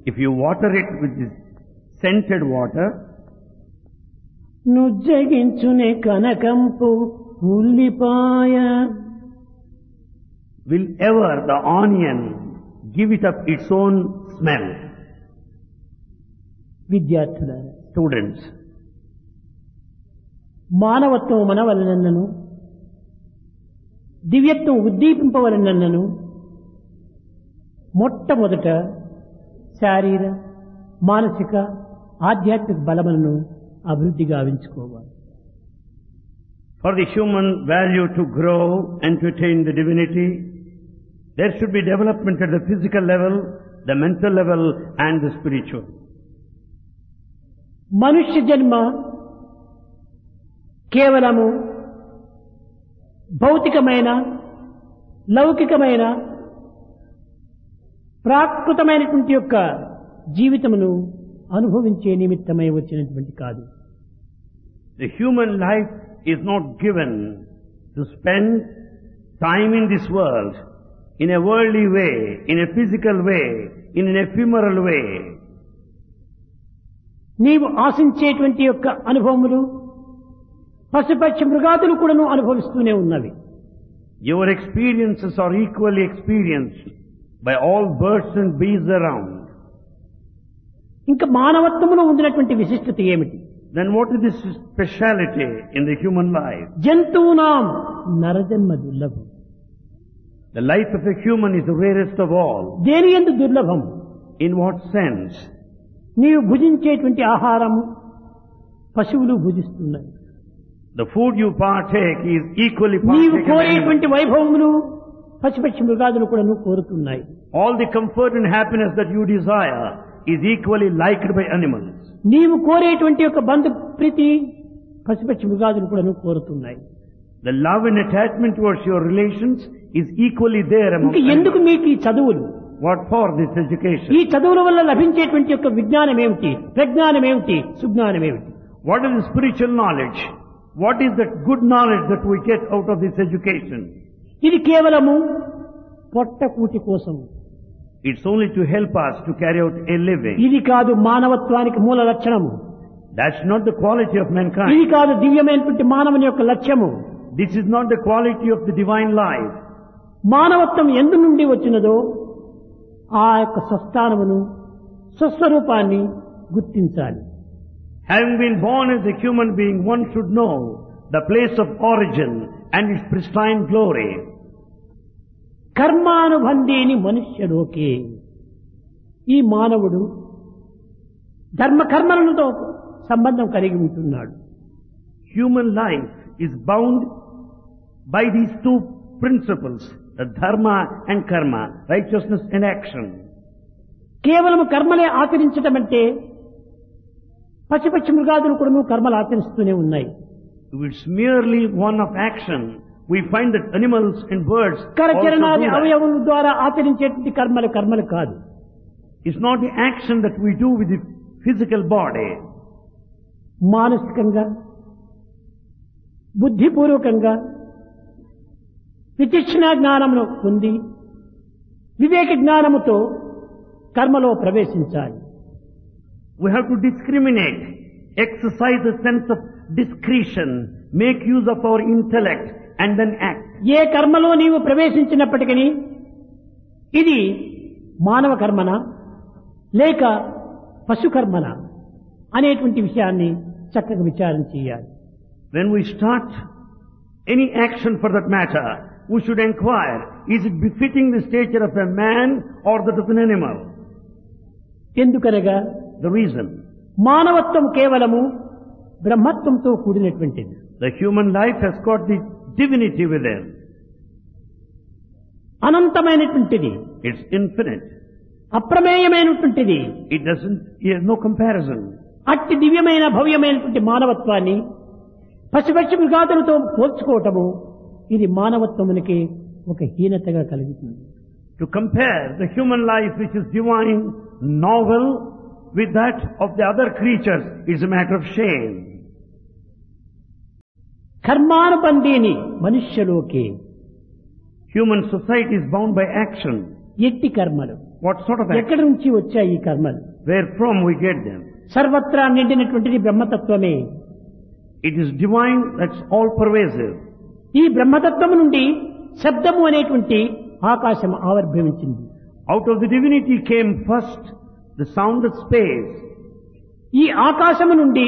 If you water it with this scented water, నుజ్జగించునే కనకంపు ఉల్లిపాయ will ever the onion give it up its own smell? విద్యార్థులారా, Students, మానవత్వం మనవలనన్నను దివ్యత్వం ఉద్దీపింపవలనన్నను మొట్టమొదట శారీర మానసిక ఆధ్యాత్మిక బలములను అభివృద్ధి గావించుకోవాలి. for the human value to grow and to attain the divinity, there should be development at the physical level, the mental level and the spiritual. మనుష్య జన్మ కేవలము భౌతికమైన లౌకికమైన ప్రాకృతమైనటువంటి యొక్క జీవితమును అనుభవించే నిమిత్తమై వచ్చినటువంటి కాదు. The human life is not given to spend time in this world in a worldly way, in a physical way, in an ephemeral way. నీవు ఆశించేటువంటి యొక్క అనుభవములు పశుపక్షి మృగాదులు కూడాను అనుభవిస్తూనే ఉన్నవి. Your experiences are equally experienced by all birds and beasts around. ఇంకా మానవత్వములో ఉండినటువంటి విశిష్టత ఏమిటి? Then what is this speciality in the human life? జంతువునాం నరజన్మ దుర్లభం. The life of a human is the rarest of all. దేని యందు దుర్లభం? In what sense? నీవు భుజించేటువంటి ఆహారం పశువులు భుజిస్తున్నాయి. The food you partake is equally నీవు partaken by కోరేటువంటి animals. వైభవములు పశుపక్షి మృగాదులు కూడాను కోరుతున్నాయి. All the comfort and happiness that you desire is equally liked by animals. నీవు కోరేటువంటి యొక్క బంధు ప్రీతి పశుపక్షి మృగాదులు కూడాను కోరుతున్నాయి. The love and attachment towards your relations is equally there among ఇంకా ఎందుకు animals. మీకు ఈ చదువులు? What for this education? ఈ చదువుల వల్ల లభించేటువంటి యొక్క విజ్ఞానం ఏమిటి? ప్రజ్ఞానం ఏమిటి? సుజ్ఞానం ఏమిటి? What is the spiritual knowledge? What is that good knowledge that we get out of this education? ఇది కేవలము పొట్టకూటి కోసం. It's only to help us to carry out a living. ఇది కాదు మానవత్వానికి మూల లక్షణము. That's not the quality of ఇది mankind. కాదు దివ్యమైనటువంటి మానవుని యొక్క లక్ష్యము. This is not the quality of the divine life. మానవత్వం ఎందు నుండి వచ్చినదో ఆ యొక్క స్వస్థానమును స్వస్వరూపాన్ని గుర్తించాలి. Having been born as a human being, one should know the place of origin and its pristine glory. కర్మానుబంధేని మనుష్యలోకే. ఈ మానవుడు ధర్మకర్మలతో సంబంధం కలిగి ఉంటున్నాడు. Human life is bound by these two principles, the dharma and karma, righteousness and action. కేవలం కర్మలే ఆచరించటం అంటే పశుపక్షి మృగాదులు కూడా కర్మలు ఆచరిస్తూనే ఉన్నాయి. If it's merely one of action, we find that animals and birds also do కరచరణాది that. అవయవముల ద్వారా ఆచరించేటువంటి కర్మలు కాదు. It's not the action that we do with the physical body. మానసికంగా బుద్ధిపూర్వకంగా విచక్షణ జ్ఞానమును పొంది వివేక జ్ఞానముతో కర్మలో ప్రవేశించాలి. We have to discriminate, exercise a sense of discretion, make use of our intellect and then act. ఏ కర్మలో నీవు ప్రవేశించినప్పటికీ ఇది మానవ కర్మన లేక పశు కర్మన అనేటువంటి విషయాన్ని చక్కగా విచారణ చేయాలి. When we start any action for that matter, we should inquire, is it befitting the stature of a man or that of an animal? ఎందుకనగా The reason. మానవత్వం కేవలము బ్రహ్మత్వంతో కూడినటువంటిది. The human life has got the divinity within. అనంతమైనటువంటిది, It's infinite. అప్రమేయమైనటువంటిది. It has no comparison. అట్టి దివ్యమైన భవ్యమైనటువంటి మానవత్వాన్ని పశుపక్షి మృగాదులతో పోల్చుకోవటము ఇది మానవత్వమునికి ఒక హీనతగా కలుగుతుంది. To compare the human life which is divine, novel, with that of the other creatures is a matter of shame. కర్మానుబంధేని మనుష్యలోకే. Human society is bound by action. ఎట్టి కర్మలు What sort of ఎక్కడి నుంచి వచ్చాయి ఈ కర్మలు? where from we get them? సర్వత్రా నిండినటువంటిది బ్రహ్మతత్వమే. It is divine, that's all pervasive. ఈ బ్రహ్మతత్వము నుండి శబ్దము అనేటువంటి ఆకాశం ఆవిర్భవించింది. Out of the divinity came first the sound of space. ఈ ఆకాశము నుండి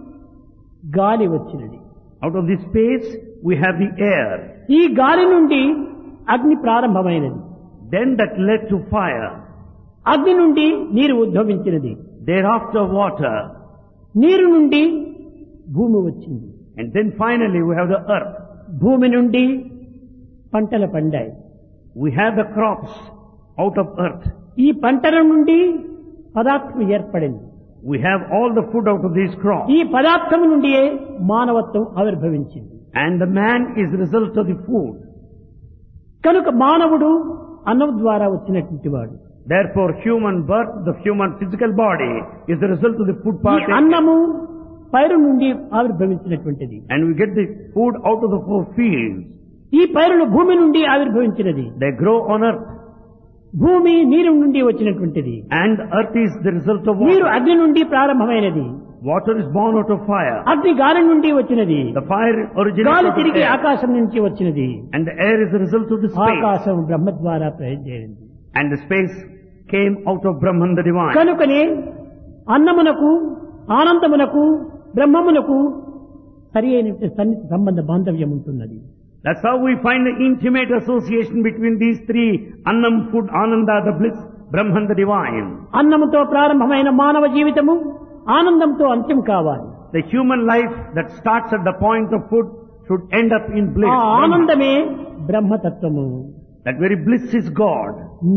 గాలి వచ్చినది. Out of this space we have the air. ఈ గాలి నుండి అగ్ని ప్రారంభమైనది. Then that led to fire. అగ్ని నుండి నీరు ఉద్భవించినది. Thereafter water. నీరు నుండి భూమి వచ్చింది. And then finally we have the earth. భూమి నుండి పంటలు పండాయి. We have the crops out of earth. ఈ పంటల నుండి పదార్థం ఏర్పడింది. We have all the food out of these crops. ఈ పదార్థం నుండియే మానవత్వం ఆవిర్భవించింది. And the man is the result of the food. కనుక మానవుడు అన్నం ద్వారా వచ్చినటువంటి వాడు. Therefore human birth, the human physical body is the result of the food ఈ part. అన్నము పైరు నుండి ఆవిర్భవించినటువంటిది. And we get the food out of the four fields. ఈ పైరులు భూమి నుండి ఆవిర్భవించినది. They grow on earth. భూమి నీరు నుండి వచ్చినటువంటిది. And earth is the result of నీరు water. అగ్ని నుండి ప్రారంభమైనది. Water is born out of fire. అగ్ని గాలి నుండి వచ్చినది. The fire originates గాలి out of తిరిగి air. ఆకాశం నుంచి వచ్చినది. And the air is the result of the space. ఆకాశం బ్రహ్మ ద్వారా ప్రయోజనమైంది. And the space came out of Brahman the divine. కనుకనే అన్నమునకు ఆనందమునకు బ్రహ్మమునకు సరి అయిన సన్నిహిత సంబంధ బాంధవ్యం ఉంటున్నది. That's how we find the intimate association between these three: Annam, food, Ananda, the bliss, Brahman the divine. అన్నముతో ప్రారంభమైన మానవ జీవితము ఆనందంతో అంత్యం కావాలి. The human life that starts at the point of food should end up in bliss. ఆ Brahman. ఆనందమే బ్రహ్మతత్వము. That very bliss is God.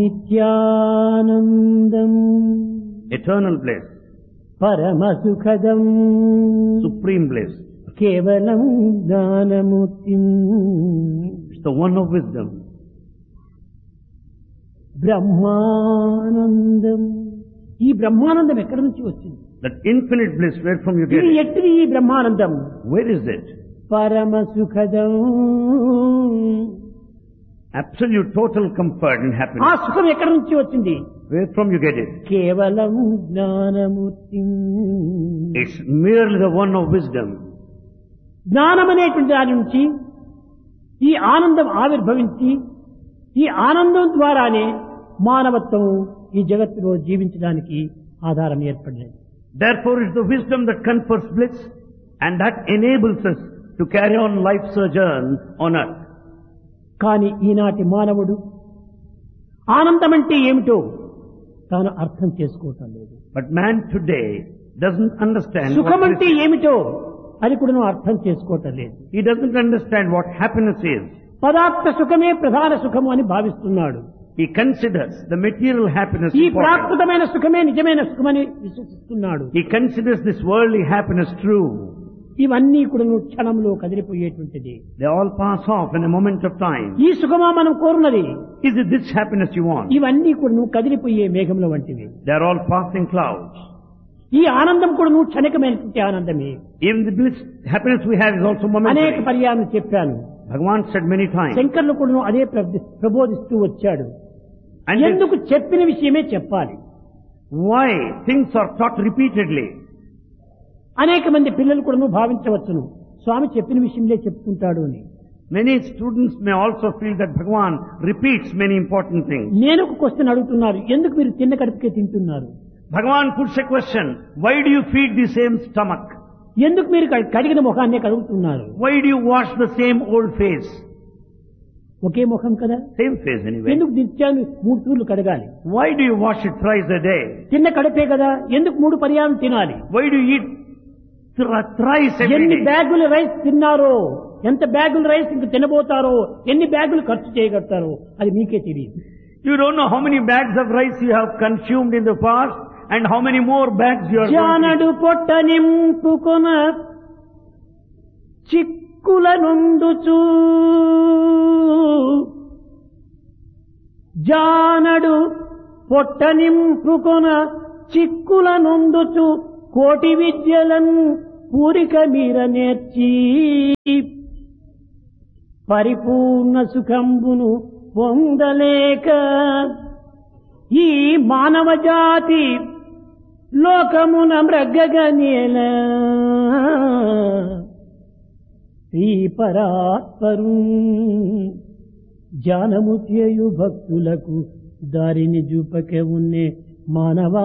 Nityanandam Eternal bliss. పరమసుఖదం Supreme bliss. కేవలం జ్ఞానమూర్తిం It's the one of wisdom. Brahmanandam. ఈ బ్రహ్మానందం ఎక్కడి నుంచి వచ్చింది? That infinite bliss, where from you get ఇది it? ఎట్టిది ఈ Brahmanandam? Where is it? పరమసుఖదం. Absolute total comfort and ఆ happiness. సుఖం ఎక్కడి నుంచి వచ్చింది? Where from you get it? కేవలం Gnanamurthy. It's merely the one of wisdom. జ్ఞానం అనేటువంటి దాని నుంచి ఈ ఆనందం ఆవిర్భవించి ఈ ఆనందం ద్వారానే మానవత్వం ఈ జగత్తులో జీవించడానికి ఆధారం ఏర్పడినది. Therefore it's the wisdom that confers bliss and that enables us to carry on life's sojourn on earth. కానీ ఈనాటి మానవుడు ఆనందం అంటే ఏమిటో తాను అర్థం చేసుకోవటం లేదు. But man today doesn't understand సుఖం what అంటే bliss is. ఏమిటో అది కూడా అర్థం చేసుకోవటం లేదు. He doesn't understand what happiness is. పదార్థ సుఖమే ప్రధాన సుఖము అని భావిస్తున్నాడు. He considers the material happiness ఈ important. ప్రాకృతమైన సుఖమే నిజమైన సుఖమని విశ్వసిస్తున్నాడు. He considers this worldly happiness true. ఇవన్నీ కూడా క్షణంలో కదిలిపోయేటువంటిది. They all pass off in a moment of time. ఈ సుఖమా మనం కోరున్నది? Is it this happiness you want? ఇవన్నీ కూడా కదిలిపోయే మేఘముల వంటివి. They are all passing clouds. ఈ ఆనందం కూడా క్షణికమైనటువంటి ఆనందమే. Even the bliss, happiness we have is also అనేక momentary. పర్యాలు చెప్పాను. Bhagavan said many times. శంకర్లు కూడా అదే ప్రబోధిస్తూ వచ్చాడు. And ఎందుకు చెప్పిన విషయమే చెప్పాలి. why things are taught repeatedly? అనేక మంది పిల్లలు కూడా భావించవచ్చును స్వామి చెప్పిన విషయంలో చెప్తుంటాడు అని. Many students may also feel that Bhagavan repeats many important things. నేను ఒక క్వశ్చన్ అడుగుతున్నారు, ఎందుకు మీరు తిన్న కడుపుకే తింటున్నారు? Bhagavan puts a question. Why do you feed the same stomach? ఎందుకు మీరు కడిగిన ముఖాన్నే కడుగుతున్నారు? Why do you wash the same old face? ఒకే ముఖం కదా, Same face anyway. ఎందుకు నిత్యాన్ని 3 తూర్లు కడగాలి? Why do you wash it thrice a day? తిన్న కడుపే కదా, ఎందుకు 3 పర్యాయం తినాలి? Why do you eat thrice every ఎన్ని day? బ్యాగుల రైస్ తిన్నారో, ఎంత బ్యాగుల రైస్ ఇంక తినబోతారో, ఎన్ని బ్యాగులు ఖర్చు చేయగలుగుతారో అది మీకే తెలియదు. You don't know how many bags of rice you have consumed in the past and how many more bags you are going to జానడు పొట్ట నింపుకొన చిక్కుల నుండుచూ, జానడు పొట్ట నింపుకొన చిక్కుల నుండుచు కోటి విద్యలను పూరిక మీర నేర్చి పరిపూర్ణ సుఖంబును పొందలేక ఈ మానవ జాతి లోకమున మృగగనేల శ్రీ పరాత్పరు జానము చేయు భక్తులకు దారిని చూపకే ఉన్నే మానవా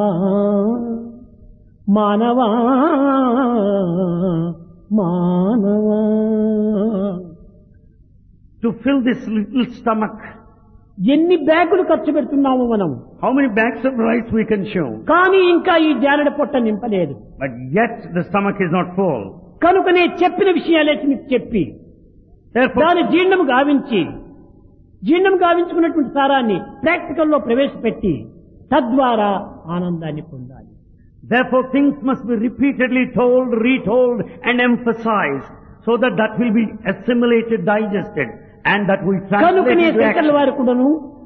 మానవా మానవా. To fill this little stomach, ఎన్ని బ్యాగులు ఖర్చు పెడుతున్నాము మనం, how many bags of rice we consume, కానీ ఇంకా ఈ జానడ పొట్ట నింపలేదు. but yet the stomach is not full. కనుకనే చెప్పిన విషయాలే మీకు చెప్పి Therefore, దాని జీర్ణం గావించుకున్నటువంటి సారాన్ని ప్రాక్టికల్లో ప్రవేశపెట్టి తద్వారా ఆనందాన్ని పొందాలి. therefore things must be repeatedly told, retold and emphasized so that will be assimilated, digested and that will translate కనుకనే into శంకర్ల action. వారు కూడాను